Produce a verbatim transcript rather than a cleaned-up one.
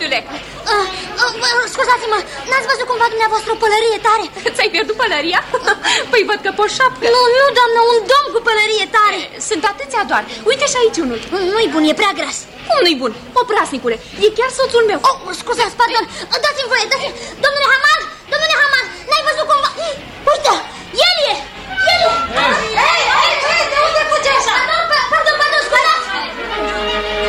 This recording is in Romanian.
fiule. uh, uh, Scuzați-mă, n-ați văzut cumva dumneavoastră o pălărie tare? Ți-ai pierdut pălăria? Păi văd că pe o șapcă. Nu, nu, doamnă, un domn cu pălărie tare. Sunt atâția doar. Uite și aici unul. Nu-i bun, e prea gras. Cum nu-i bun? Oprasnicule, e chiar soțul meu. Oh, scuzați, pardon, dați-mi voie, dați-mi. Domnule Haman,